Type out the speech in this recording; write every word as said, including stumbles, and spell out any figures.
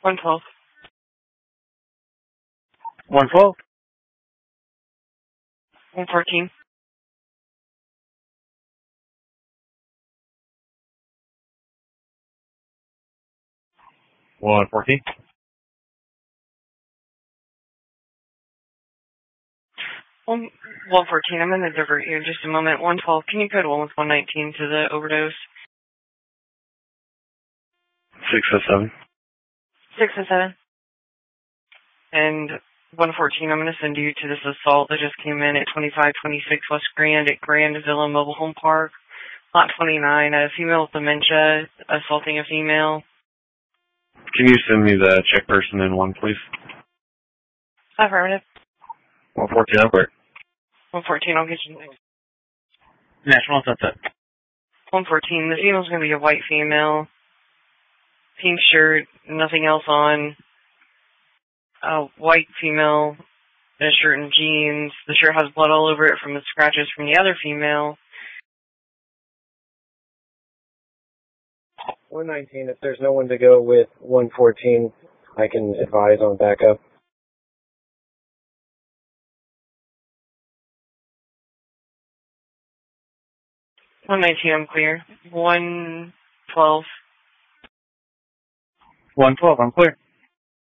one twelve. one twelve. one fourteen. one fourteen. One, one fourteen, I'm going to divert you in just a moment. one twelve, can you code one with one nineteen to the overdose? six oh seven. six oh seven. And one fourteen, I'm going to send you to this assault that just came in at twenty-five twenty-six West Grand at Grand Villa Mobile Home Park. Lot twenty-nine, a female with dementia assaulting a female. Can you send me the check person in one, please? Affirmative. one fourteen, I'm clear. one fourteen, I'll get you next. National Sunset. one fourteen, the female's going to be a white female. Pink shirt, nothing else on. A white female in a shirt and jeans. The shirt has blood all over it from the scratches from the other female. one nineteen, if there's no one to go with one fourteen, I can advise on backup. one nineteen, I'm clear. one twelve. one twelve, I'm clear.